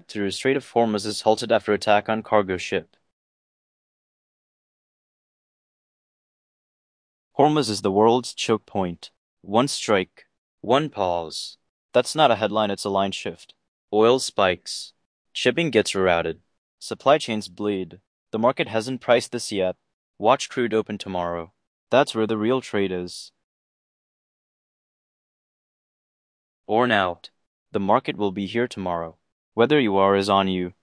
through Strait of Hormuz is halted after attack on cargo ship. Hormuz is the world's choke point. One strike. One pause. That's not a headline, it's a line shift. Oil spikes. Shipping gets rerouted. Supply chains bleed. The market hasn't priced this yet. Watch crude open tomorrow. That's where the real trade is. Or out. The market will be here tomorrow. Whether you are is on you.